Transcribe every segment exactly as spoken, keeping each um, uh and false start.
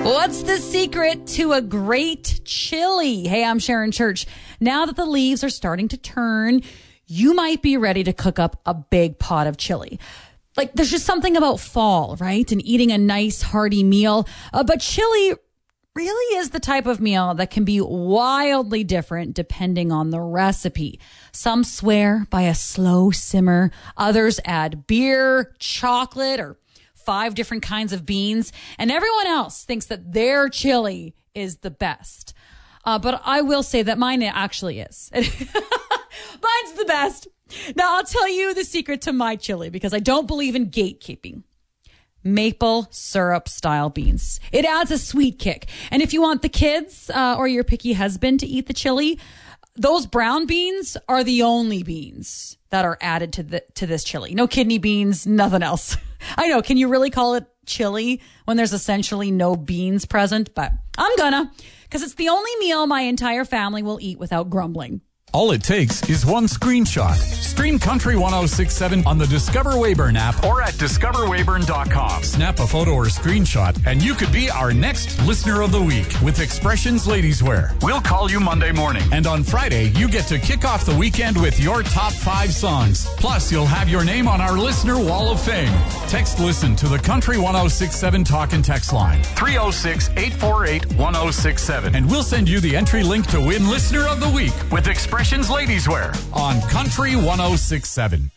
What's the secret to a great chili? Hey, I'm Sharon Church. Now that the leaves are starting to turn, you might be ready to cook up a big pot of chili. Like, there's just something about fall, right? And eating a nice hearty meal. Uh, but chili really is the type of meal that can be wildly different depending on the recipe. Some swear by a slow simmer. Others add beer, chocolate, or five different kinds of beans. And everyone else thinks that their chili is the best. Uh, but I will say that mine actually is. Mine's the best. Now, I'll tell you the secret to my chili because I don't believe in gatekeeping. Maple syrup style beans. It adds a sweet kick. And if you want the kids uh, or your picky husband to eat the chili, those brown beans are the only beans that are added to the to this chili. No kidney beans, nothing else. I know, can you really call it chili when there's essentially no beans present? But I'm gonna, because it's the only meal my entire family will eat without grumbling. All it takes is one screenshot. Stream Country one oh six point seven on the Discover Weyburn app or at discover weyburn dot com. Snap a photo or screenshot, and you could be our next Listener of the Week with Expressions Ladies Wear. We'll call you Monday morning. And on Friday, you get to kick off the weekend with your top five songs. Plus, you'll have your name on our Listener Wall of Fame. Text Listen to the Country one oh six point seven talk and text line. three oh six, eight four eight, one oh six seven. And we'll send you the entry link to win Listener of the Week with Expressions Ladies Wear on Country one oh six point seven.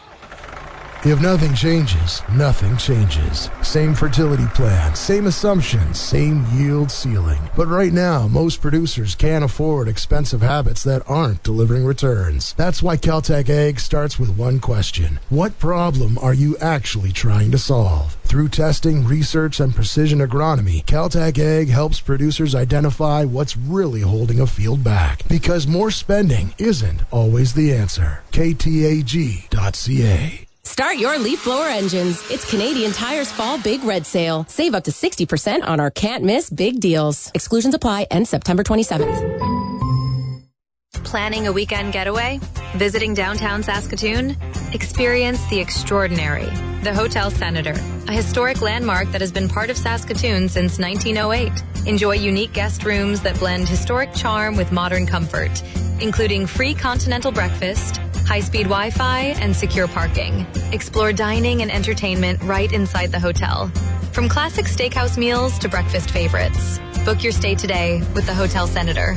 If nothing changes, nothing changes. Same fertility plan, same assumptions, same yield ceiling. But right now, most producers can't afford expensive habits that aren't delivering returns. That's why Caltech Ag starts with one question. What problem are you actually trying to solve? Through testing, research, and precision agronomy, Caltech Ag helps producers identify what's really holding a field back. Because more spending isn't always the answer. K T A G dot C A. Start your leaf blower engines. It's Canadian Tire's Fall Big Red Sale. Save up to sixty percent on our can't miss big deals. Exclusions apply. End September twenty-seventh. Planning a weekend getaway? Visiting downtown Saskatoon? Experience the extraordinary. The Hotel Senator, a historic landmark that has been part of Saskatoon since nineteen oh eight. Enjoy unique guest rooms that blend historic charm with modern comfort, including free continental breakfast, high-speed Wi-Fi, and secure parking. Explore dining and entertainment right inside the hotel. From classic steakhouse meals to breakfast favorites. Book your stay today with the Hotel Senator.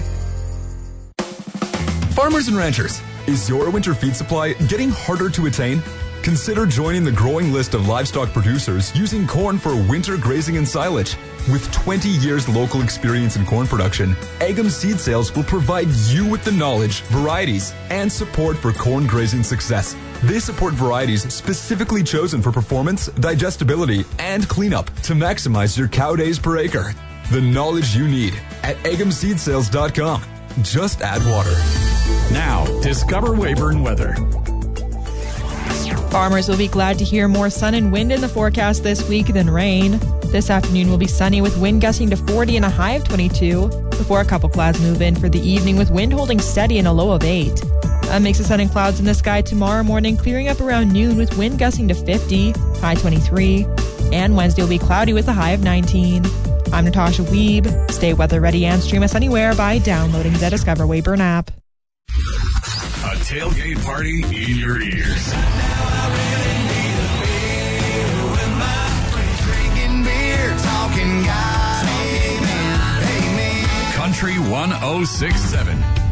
Farmers and ranchers, is your winter feed supply getting harder to attain? Consider joining the growing list of livestock producers using corn for winter grazing and silage. With twenty years local experience in corn production, Agam Seed Sales will provide you with the knowledge, varieties, and support for corn grazing success. They support varieties specifically chosen for performance, digestibility, and cleanup to maximize your cow days per acre. The knowledge you need at agam seed sales dot com. Just add water. Now, Discover Weyburn weather. Farmers will be glad to hear more sun and wind in the forecast this week than rain. This afternoon will be sunny with wind gusting to forty and a high of twenty-two, before a couple clouds move in for the evening with wind holding steady and a low of eight. A mix of sun and clouds in the sky tomorrow morning, clearing up around noon with wind gusting to fifty, high twenty-three. And Wednesday will be cloudy with a high of nineteen. I'm Natasha Weeb. Stay weather ready and stream us anywhere by downloading the Discover Weyburn app. A tailgate party in your ears. Country one oh six point seven.